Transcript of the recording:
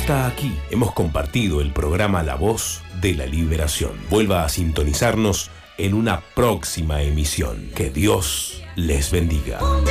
Hasta aquí hemos compartido el programa La Voz de la Liberación. Vuelva a sintonizarnos en una próxima emisión. Que Dios les bendiga.